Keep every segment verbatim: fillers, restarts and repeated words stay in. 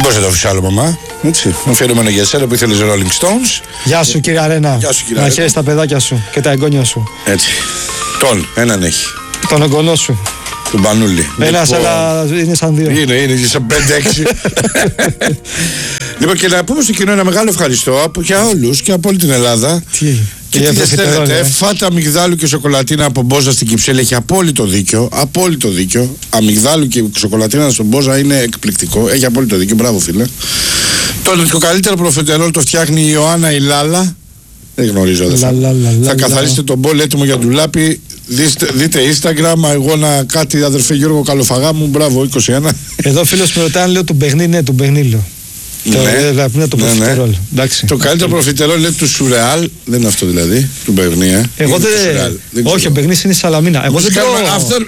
Πώς θα το αφήσω άλλο, μαμά. Έτσι. Αφιερωμένο για εσένα που ήθελες Rolling Stones. Γεια σου, κύριε Αρένα. Γεια σου, κύριε να χαίρεσαι τα παιδάκια σου και τα εγγόνια σου. Έτσι. Τον, έναν έχει. Τον εγγονό σου. Τον Πανούλη. Ένας, αλλά είναι σαν δύο. Είναι, είναι σαν πέντε έξι. Λοιπόν, και να πούμε στο κοινό ένα μεγάλο ευχαριστώ από για όλους και από όλη την Ελλάδα. Τι, και τι δεν θέλετε, φάτα αμυγδάλου και σοκολατίνα από Μπόζα στην Κυψέλη. Έχει απόλυτο δίκιο. Απόλυτο δίκιο. Αμυγδάλου και σοκολατίνα στον Μπόζα είναι εκπληκτικό. Έχει απόλυτο δίκιο. Μπράβο, φίλε. Το, το καλύτερο προφετερόλ το φτιάχνει η Ιωάννα η Λάλα. Δεν γνωρίζω, δεν θα. Λα, λα, θα λα, καθαρίσετε τον μπολ έτοιμο για ντουλάπι. Δείτε, δείτε Instagram, εγώ να κάτι, αδερφέ Γιώργο Καλοφαγά μου, μπράβο, είκοσι ένα. Εδώ φίλος με ρωτάει αν λέω του Μπεγνί, ναι, του Μπεγνί λέω. Ναι, το, ναι, το ναι, προφιτερόλ. Ναι. Το καλύτερο προφιτερόλ είναι του Σουρεάλ, δεν είναι αυτό δηλαδή, του Μπεγνί. Ε. Εγώ δεν. Όχι, ο Μπεγνί είναι σαλαμίνα. Εγώ δεν τρώω.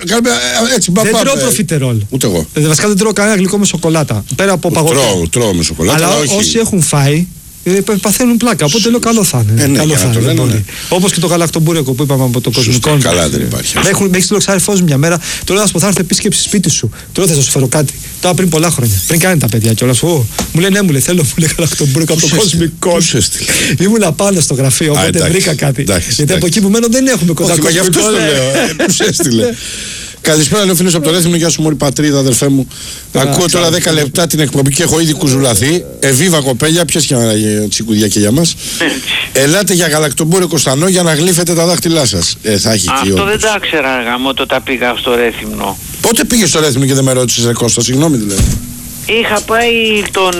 Δεν τρώω προφιτερόλ. Ούτε εγώ. Βασικά δεν τρώω κανένα γλυκό με σοκολάτα. Πέρα από παγωτό. Τρώω, τρώω με σοκολάτα. Αλλά όσοι έχουν φάει. Ε, παθαίνουν πλάκα, οπότε λέω καλό θα είναι. Ε, ναι, καλό θα είναι. Ναι, ναι. Όπως και το γαλακτομπούρεκο που είπαμε από το κοσμικό. Καλά, δεν υπάρχει. Με έχει τηλεξάρει φως μια μέρα. Τώρα να σου πω, θα έρθει επίσκεψη σπίτι σου. Τώρα θα σου φέρω κάτι. Τώρα πριν πολλά χρόνια. Πριν κάνει τα παιδιά κιόλα. Μου λέει ναι, μου λέει θέλω, μου λέει γαλακτομπούρεκο από το κοσμικό. Ήμουν πάνω στο γραφείο, οπότε βρήκα κάτι. Γιατί από εκεί που μένω δεν έχουμε κοντά κοσμικό. Γι' αυτό το λέω. Πού σε έστειλε. Καλησπέρα, λέω φίλος από το Ρέθυμνο. Γεια σου, μωρή πατρίδα, αδερφέ μου. Ακούω τώρα δέκα λεπτά την εκπομπή και έχω ήδη κουζουλαθεί. Εβίβα κοπέλια, πιες και ένα τσικουδιά και για μας. Ελάτε για γαλακτομπούρεκο στανό για να γλύφετε τα δάχτυλά σας. Ε, θα έχει αυτό εκεί, δεν τα ξέρα, γαμώ, το τα πήγα στο Ρέθυμνο. Πότε πήγες στο Ρέθυμνο και δεν με ρώτησες, ρε Κώστα, συγγνώμη δηλαδή. Είχα πάει τον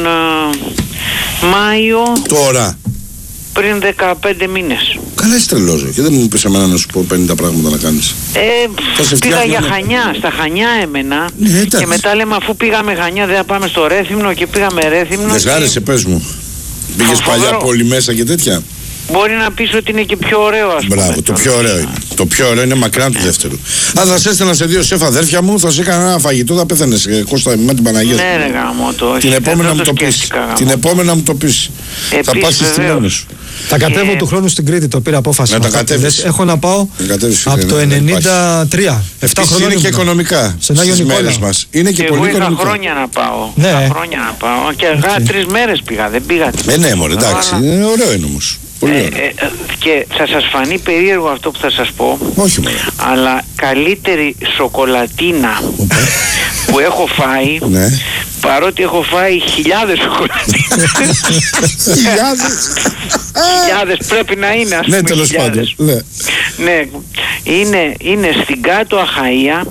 uh, Μάιο. Τώρα. Πριν δεκαπέντε μήνες. Καλά, είσαι τρελός, και δεν μου είπες εμένα να σου πω πενήντα πράγματα να κάνεις. Ε, πήγα για Χανιά, στα Χανιά έμενα. Ναι, και μετά λέμε αφού πήγαμε Χανιά δεν θα πάμε στο Ρέθυμνο και πήγαμε Ρέθυμνο. Δεν σ' και... πες μου. Πήγες παλιά πόλη μέσα και τέτοια. Μπορεί να πεις ότι είναι και πιο ωραίο, ας πούμε. Μπράβο, το πιο ωραίο είναι. Το πιο ωραίο είναι μακράν του δεύτερου. Αν θα σε έστελνα σε δύο σεφ αδέρφια μου, θα σε έκανα ένα φαγητό, θα πέθανες. Κώστα με την Παναγία. Ναι, ρε γάμο, το την επόμενα μου το πεις. Την επόμενα μου το πεις. Θα πας στις τιμόνες σου. Θα κατέβω του χρόνου στην Κρήτη, το πήρα απόφαση. Να τα κατέβεις. Έχω να πάω από το ενενήντα τρία. επτά χρόνια. Είναι και οικονομικά στις μέρες μας. Είναι και πολύ οικονομικά. Είχα χρόνια να πάω. Είχα χρόνια να πάω. Και αργά τρεις μέρες πήγα, δεν πήγα. Ε, ναι, μωρέ, εντάξει. Ωραίο είναι όμως. Ε, ε, και θα σας φανεί περίεργο αυτό που θα σας πω. Όχι μόνο. Αλλά καλύτερη σοκολατίνα που έχω φάει, ναι. Παρότι έχω φάει χιλιάδες σοκολατίνες. Χιλιάδες. Χιλιάδες πρέπει να είναι, ας πούμε. Ναι, τέλος πάντων. Ναι. Ναι, είναι, είναι στην κάτω Αχαΐα,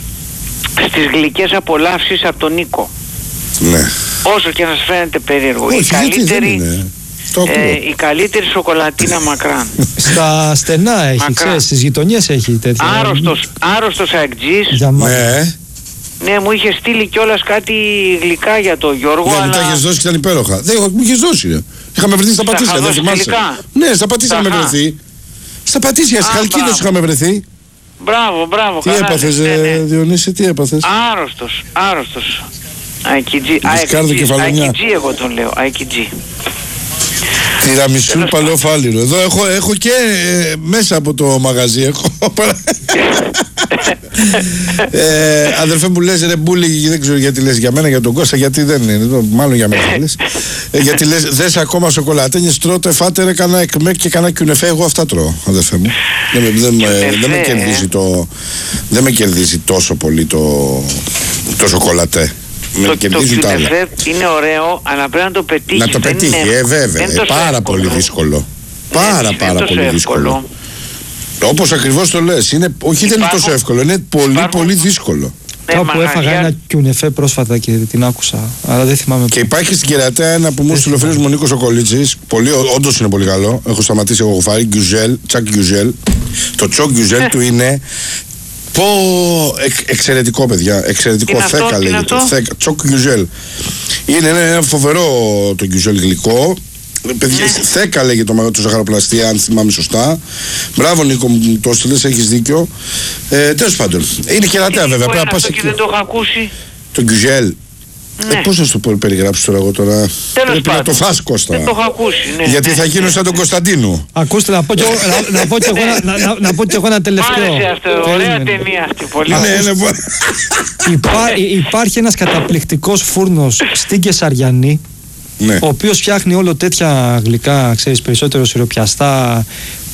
στις γλυκές απολαύσεις από τον Νίκο. Ναι. Όσο και να σας φαίνεται περίεργο. Όχι, η καλύτερη... Ε, η καλύτερη σοκολατίνα μακράν. Στα στενά έχει, ξέρεις, στις γειτονιές έχει τέτοια. Άρρωστος, άρρωστος αεκτζής. Ναι. Ναι, μου είχε στείλει κιόλας κάτι γλυκά για το Γιώργο. Ναι, αλλά... μου τα είχες δώσει και ήταν υπέροχα. Δεν, μου είχες δώσει. Ρε. Είχαμε βρεθεί στα Πατήσια, δεν θυμάσαι. Ναι, στα Πατήσια είχαμε βρεθεί. Στα Πατήσια, στη Χαλκίδος είχαμε βρεθεί. Μπράβο, μπράβο. Τι έπαθες, ναι, ναι. Διονύση, τι έπαθες. Άρρωστος, άρρωστος. Αικιτζή, αικιτζή εγώ τον λέω, αικιτζή. Τυραμισού παλαιοφάλιρο. Εδώ έχω, έχω και ε, μέσα από το μαγαζί έχω. ε, αδερφέ μου λες ρε Μπούλη, δεν ξέρω γιατί λες για μένα, για τον Κώστα, γιατί δεν είναι, μάλλον για μένα λες. ε, γιατί λες δες ακόμα σοκολατένιες, τρώτε, φάτε ρε κανένα εκμέκ και κανένα κιουνεφέ, εγώ αυτά τρώω αδερφέ μου. δεν, δεν, δεν, δεν με κερδίζει το, δεν με κερδίζει τόσο πολύ το, το σοκολατέ. Το, το κιουνεφέ είναι ωραίο, αλλά πρέπει να το πετύχει. Να το πετύχει, είναι, ε, βέβαια. Ε, πάρα εύκολο. Πολύ δύσκολο. Πάρα, ναι, πάρα πολύ δύσκολο. Όπως ακριβώς το λες. Είναι, όχι, δεν είναι τόσο εύκολο. Είναι πολύ, υπάρχουν... πολύ δύσκολο. Ναι, κάπου έφαγα ένα κιουνεφέ πρόσφατα και την άκουσα. Αλλά δεν θυμάμαι. Και υπάρχει στην Κερατέα ένα που μου έστειλε ο φίλος μου Νίκος ο Κολίτσης. Όντως είναι πολύ καλό. Έχω σταματήσει, έχω φάρει γκιουζέλ, τσακ γκιουζέλ. Το τσοκ γκιουζέλ του είναι. Πω, εξ, εξαιρετικό παιδιά, εξαιρετικό, θέκα λέγεται, θέκα, τσοκ γκιουζέλ. Είναι ένα φοβερό το γκιουζέλ γλυκό, παιδιά, ναι. Θέκα λέγεται το, το ζαχαροπλαστεία, αν θυμάμαι σωστά. Μπράβο Νίκο μου, το στείλες, έχεις δίκιο. Ε, τέλος πάντων, είναι Κερατέα βέβαια, πρέπει να πας εκεί. Δεν το έχω ακούσει. Το γκιουζέλ. Ναι. Ε, πώς να σου το περιγράψω τώρα εγώ τώρα. Τέλος Πρέπει πάντων. να το φας, Κώστα. Δεν το έχω ακούσει. Ναι, Γιατί ναι, θα γίνω ναι. σαν τον Κωνσταντίνου. Ακούστε, να πω κι εγώ, να, να πω κι εγώ, να, να, να πω κι εγώ ένα Μ' τελευταίο. άρεσε αυτό. Ωραία ταινία αυτή. Πολύ Ναι, ωραία. ναι, πο- Υπά, υπάρχει ένας καταπληκτικός φούρνος στην Κεσαριανή, ναι. ο οποίος φτιάχνει όλο τέτοια γλυκά, ξέρεις, περισσότερο σιροπιαστά,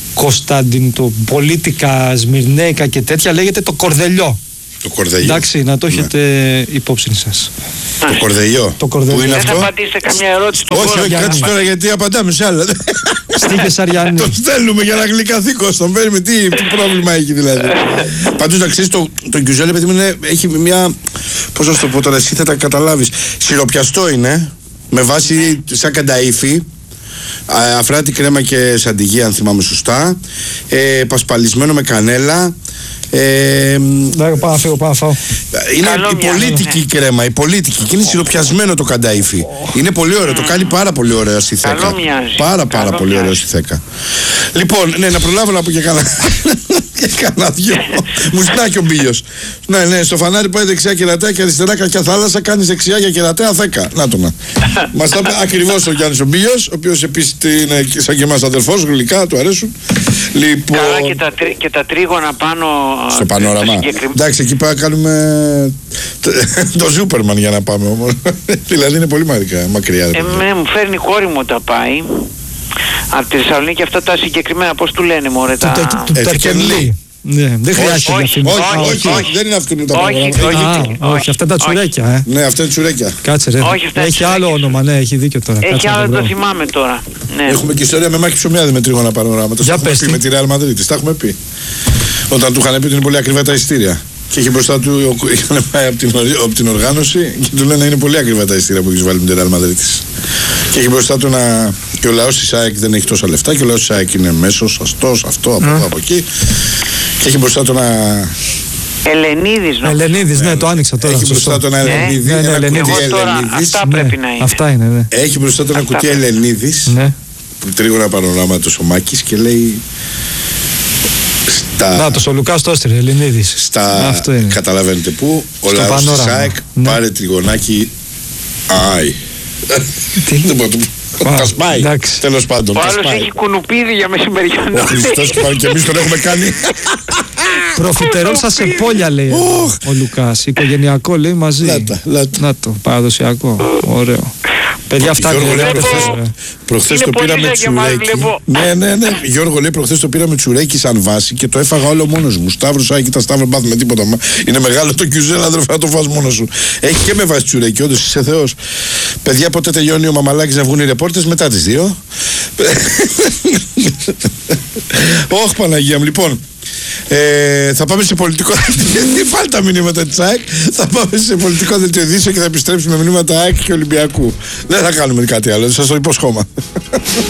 κωνσταντινοπολίτικα, σμυρνέικα και τέτοια, λέγεται το Κορδελιό. Το κορδελιό. Εντάξει, να το Ναι. έχετε υπόψη σας. Το κορδελιό. Το κορδελιό. Πού είναι Δεν θα αυτό? απαντήσετε καμιά ερώτηση στον Όχι, κόσμο. όχι, για κάτσε να- τώρα γιατί απαντάμε σε άλλα. Στην Κεσαριανή. Τον στέλνουμε για να γλυκαθεί, Κώστα. Παίρνουμε τι, τι πρόβλημα έχει δηλαδή. Πάντως να ξέρεις, το, το γκιουζέλ, παιδί μου, είναι, έχει μια. Πώς να σου το πω τώρα, εσύ θα τα καταλάβεις. Σιροπιαστό είναι, με βάση σαν κανταΐφι. α, Αφράτη κρέμα και σαντιγί, αν θυμάμαι σωστά. Ε, πασπαλισμένο με κανέλα. Ε, Εντάξει, πάω να φύγω, πάω να φάω. είναι Καλό η μυαλό, πολίτικη ναι. κρέμα, η πολίτικη. Και είναι σιροπιασμένο το κανταΐφι. Είναι πολύ ωραίο, το κάνει πάρα πολύ ωραίο στη θέκα. Καλό μοιάζει. Πάρα πάρα Καλό πολύ ωραίο μοιάζει. στη θέκα. Λοιπόν, ναι, να προλάβω να πω και κάνα. Και κάνα δυο. Μουστάκι ο Μπίλιος. Ναι, ναι, στο φανάρι πάει δεξιά κερατέα και αριστερά κακιά θάλασσα. Κάνει δεξιά για κερατέα θέκα. Να το να. Μας τα είπε ακριβώς ο Γιάννης ο Μπίλιος, ο οποίος επίσης είναι σαν και εμάς αδερφός, γλυκά, του αρέσουν. Λοιπόν. Καλά και τα, τρί- και τα τρίγωνα πάνω Στο τα πανόραμα. συγκεκριμένα. Εντάξει, εκεί πέρα κάνουμε το Σούπερμαν για να πάμε όμως. Δηλαδή είναι πολύ μακριά, μακριά. ρε παιδί. Εμένα μου φέρνει η κόρη μου τα πάει. Από τη Θεσσαλονίκη αυτά τα συγκεκριμένα, πώς του λένε μωρέ Του τε- τα... του Ε, Τερκενλή. Τερκενλή. Ναι, δεν χρειάζεται όχι, διαφήμιση. Όχι, όχι, όχι, όχι. όχι, δεν είναι αυτού τα Όχι, προγράμματα. όχι. Α, όχι, όχι, αυτά τα όχι. τσουρέκια, ε. Ναι, αυτά είναι τσουρέκια. Κάτσε ρε. Όχι, αυτά Έχει είναι άλλο τσουρέκια. όνομα, ναι, έχει δίκιο τώρα. Έχει Κάτσε να άλλο, το το βρω. θυμάμαι τώρα. Ναι. Έχουμε και ιστορία με Μάκη Ψωμιάδη με τρίγωνα πανοράματα. Για Τα έχουμε πες πει τι. με τη Real Madrid. Τα έχουμε πει. Όταν του είχαν πει ότι είναι πολύ ακριβά τα ειστήρια. Και είχε μπροστά του, είχαν πάει από την, ορι- από την οργάνωση και του λένε είναι πολύ ακριβά τα ειστήρια που έχει βάλει με τη Real Madrid. Και έχει μπροστά του να. Και ο λαός της ΑΕΚ δεν έχει τόσα λεφτά και ο λαός της ΑΕΚ είναι μέσος, αστός, αυτό, από εδώ, από εκεί. Και έχει μπροστά του να. Ελενίδης νομίζω. Ελενίδης, ναι, το άνοιξα τώρα. Έχει σωστό. μπροστά του ένα Ναι, Ελενίδη. ναι, ναι, Ένα Ελενίδης. κουτί Εγώ τώρα Ελενίδης. αυτά Ναι, πρέπει να είναι. Αυτά είναι, ναι. Έχει μπροστά του ένα Αυτά κουτί πρέπει. Ελενίδης. Ναι. Τρίγωνα πανοράματος ο Μάκης και λέει. Στα. Να, το ο Λουκάς το έστειλε, Ελληνίδης. Στα. Αυτό είναι. Καταλαβαίνετε πού. Ο Στο λαός της πανόραμα. ΑΕΚ Ναι. πάρε τριγωνάκι. Άι. Τι? Δεν μπορώ. Α, Τα σπάει. εντάξει. Τέλος πάντων. Ο τα άλλος σπάει. έχει κουνουπίδι για μεσημεριανό. Ο Χριστός και πάλι και εμείς τον έχουμε κάνει. Προφιτερόλ σε πόλια, λέει ο Λουκάς. Οικογενειακό, λέει, μαζί. Λάτα, λάτα. Να το, παραδοσιακό. Ωραίο. Παιδιά, αυτά Γιώργο, είναι λέει, ωραία. προχθές- ε. Προχθές Είναι το πολύ πήραμε σαν και εμάς, τσουρέκι. βλέπω. Ναι, ναι, ναι. Γιώργο λέει προχθές το πήραμε τσουρέκι σαν βάση και το έφαγα όλο μόνος μου. Σταύρος, άκη τα Σταύρο, μπάθ με τίποτα. Μα είναι μεγάλο το κιουζέλ, αδερφέ, να το φας μόνος σου. Έχει και με βάση τσουρέκι, όντως είσαι Θεός. Παιδιά, πότε τελειώνει ο Μαμαλάκης να βγουν οι ρεπόρτες? Μετά τις δύο. Όχι, Παναγία μου, λοιπόν. Ε, θα πάμε σε πολιτικό δελτίο. Πάλι τα μηνύματα της ΑΕΚ. Θα πάμε σε πολιτικό δελτίο ειδήσεων και θα επιστρέψουμε με μηνύματα ΑΕΚ και Ολυμπιακού. Δεν θα κάνουμε κάτι άλλο, σας το υποσχόμαι.